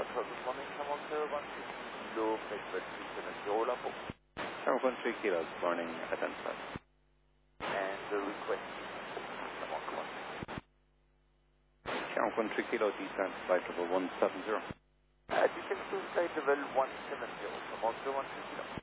Good morning, someone 160 kilo, Flight 270 Lapo. 7.3 kilos, morning, identified. And the request is someone come on. 7.3 kilo, descent, flight level 170. Descent to flight level 170, someone 160 kilo.